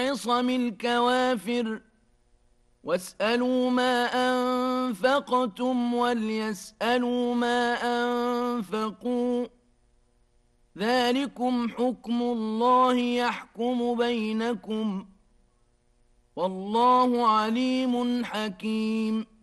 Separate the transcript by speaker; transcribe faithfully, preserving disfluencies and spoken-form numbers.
Speaker 1: عصم الكوافر واسألوا ما أنفقتم وليسألوا ما أنفقوا ذلكم حكم الله يحكم بينكم والله عليم حكيم